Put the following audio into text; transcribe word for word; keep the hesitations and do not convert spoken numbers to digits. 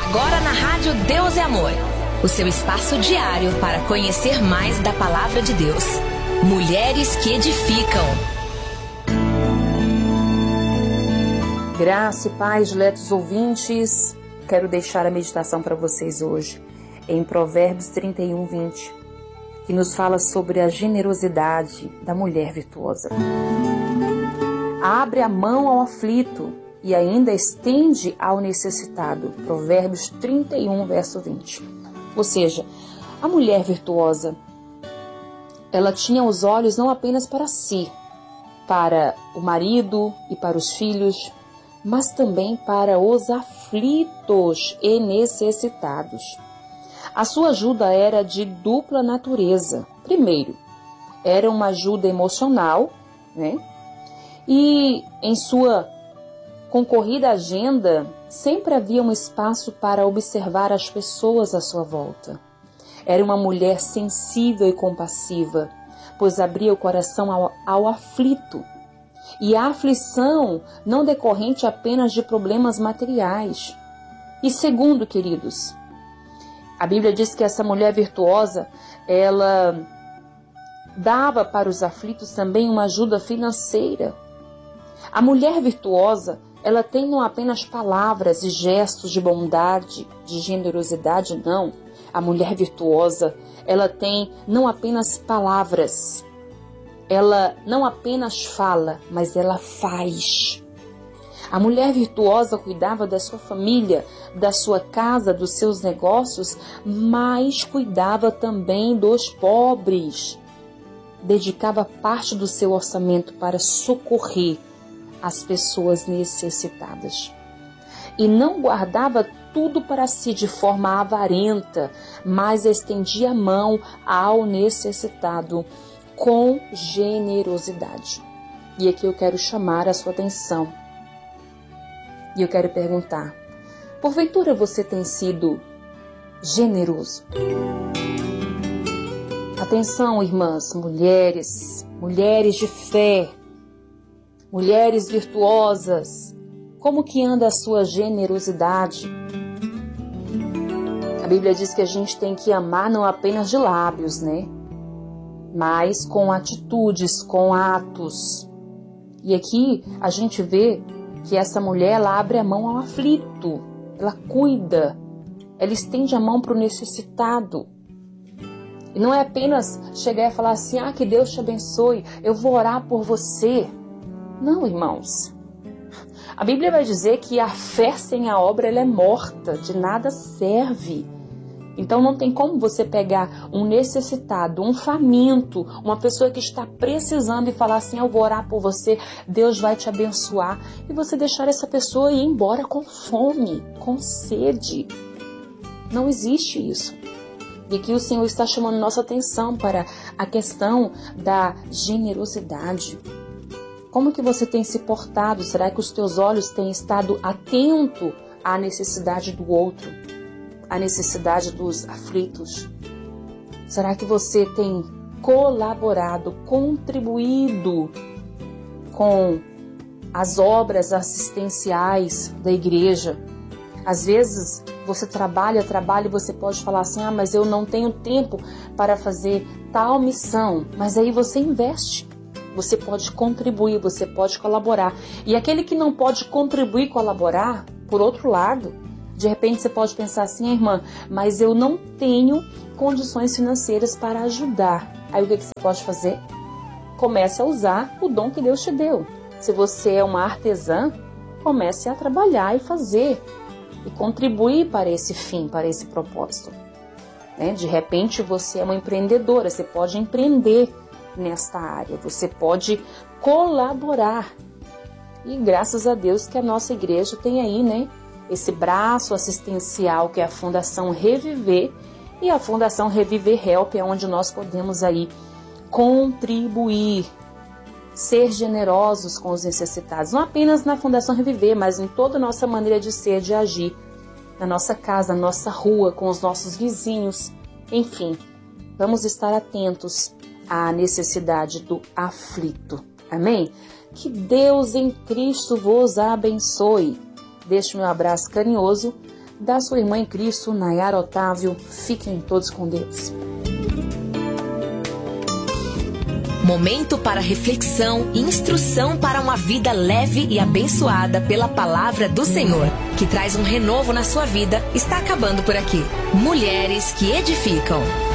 Agora na Rádio Deus é Amor, o seu espaço diário para conhecer mais da Palavra de Deus. Mulheres que edificam. Graça e paz, diletos ouvintes. Quero deixar a meditação para vocês hoje em Provérbios trinta e um, vinte, que nos fala sobre a generosidade da mulher virtuosa. Abre a mão ao aflito e ainda estende ao necessitado. Provérbios trinta e um, verso vinte. Ou seja, a mulher virtuosa, ela tinha os olhos não apenas para si, para o marido e para os filhos, mas também para os aflitos e necessitados. A sua ajuda era de dupla natureza. Primeiro, era uma ajuda emocional, né? E em sua concorrida agenda, sempre havia um espaço para observar as pessoas à sua volta. Era uma mulher sensível e compassiva, pois abria o coração ao, ao aflito. E a aflição não decorrente apenas de problemas materiais. E segundo, queridos, a Bíblia diz que essa mulher virtuosa, ela dava para os aflitos também uma ajuda financeira. A mulher virtuosa, ela tem não apenas palavras e gestos de bondade, de generosidade, não. A mulher virtuosa, ela tem não apenas palavras, ela não apenas fala, mas ela faz. A mulher virtuosa cuidava da sua família, da sua casa, dos seus negócios, mas cuidava também dos pobres. Dedicava parte do seu orçamento para socorrer as pessoas necessitadas. E não guardava tudo para si de forma avarenta, mas estendia a mão ao necessitado com generosidade. E aqui eu quero chamar a sua atenção. E eu quero perguntar: porventura você tem sido generoso? Atenção, irmãs, mulheres, mulheres de fé, mulheres virtuosas, como que anda a sua generosidade? A Bíblia diz que a gente tem que amar não apenas de lábios, né? Mas com atitudes, com atos. E aqui a gente vê que essa mulher, ela abre a mão ao aflito, ela cuida, ela estende a mão para o necessitado. E não é apenas chegar e falar assim: ah, que Deus te abençoe, eu vou orar por você. Não, irmãos. A Bíblia vai dizer que a fé sem a obra, ela é morta, de nada serve. Então não tem como você pegar um necessitado, um faminto, uma pessoa que está precisando e falar assim: eu vou orar por você, Deus vai te abençoar, e você deixar essa pessoa ir embora com fome, com sede. Não existe isso. E aqui o Senhor está chamando nossa atenção para a questão da generosidade. Como que você tem se portado? Será que os teus olhos têm estado atentos à necessidade do outro? A necessidade dos aflitos? Será que você tem colaborado, contribuído com as obras assistenciais da igreja? Às vezes você trabalha, trabalha e você pode falar assim: ah, mas eu não tenho tempo para fazer tal missão. Mas aí você investe, você pode contribuir, você pode colaborar. E aquele que não pode contribuir e colaborar, por outro lado, de repente você pode pensar assim: ah, irmã, mas eu não tenho condições financeiras para ajudar. Aí o que você pode fazer? Comece a usar o dom que Deus te deu. Se você é uma artesã, comece a trabalhar e fazer. E contribuir para esse fim, para esse propósito. Né? De repente você é uma empreendedora, você pode empreender nesta área. Você pode colaborar. E graças a Deus que a nossa igreja tem aí, né, esse braço assistencial que é a Fundação Reviver, e a Fundação Reviver Help, é onde nós podemos aí contribuir, ser generosos com os necessitados, não apenas na Fundação Reviver, mas em toda a nossa maneira de ser, de agir, na nossa casa, na nossa rua, com os nossos vizinhos, enfim, vamos estar atentos à necessidade do aflito, amém? Que Deus em Cristo vos abençoe. Deixo meu abraço carinhoso da sua irmã em Cristo, Nayara Otávio. Fiquem todos com Deus. Momento para reflexão e instrução para uma vida leve e abençoada pela palavra do Senhor, que traz um renovo na sua vida, está acabando por aqui. Mulheres que edificam.